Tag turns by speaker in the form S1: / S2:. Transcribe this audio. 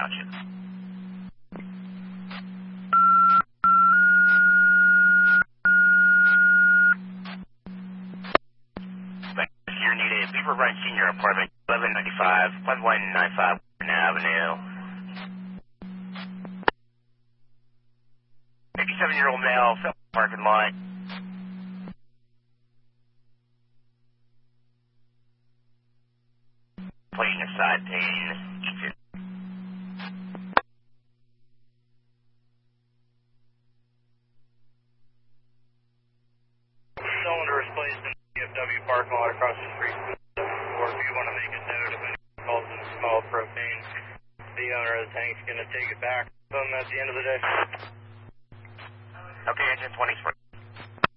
S1: Gotcha. You're needed. Beaver Run Senior Apartment, 1195, 1195 Avenue. 57-year-old male, fell in the parking lot. Playing a side pane. Eaton.
S2: Cylinder is placed in the DFW parking lot across the street. Or if you want to make a note of any calls in small propane, the owner of the tank's going to take it back from them at the end of the day.
S1: Okay, engine 20.